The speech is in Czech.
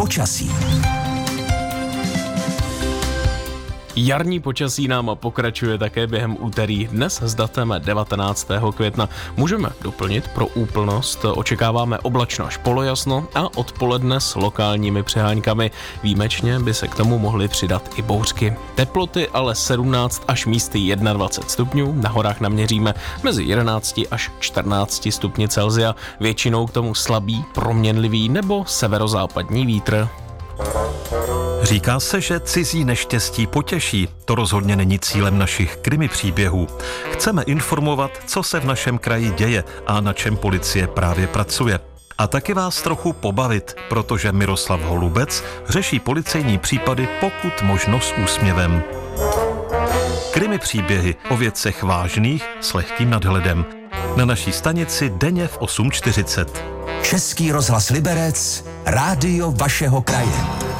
počasí. Jarní počasí nám pokračuje také během úterý. Dnes s datem 19. května můžeme doplnit pro úplnost. Očekáváme oblačno až polojasno a odpoledne s lokálními přeháňkami. Výjimečně by se k tomu mohly přidat i bouřky. Teploty ale 17 až místy 21 stupňů. Na horách naměříme mezi 11 až 14 stupni Celsia. Většinou k tomu slabý, proměnlivý nebo severozápadní vítr. Říká se, že cizí neštěstí potěší. To rozhodně není cílem našich krimi příběhů. Chceme informovat, co se v našem kraji děje a na čem policie právě pracuje. A taky vás trochu pobavit, protože Miroslav Holubec řeší policejní případy pokud možno s úsměvem. Krimi příběhy o věcech vážných s lehkým nadhledem. Na naší stanici denně v 8:40. Český rozhlas Liberec, rádio vašeho kraje.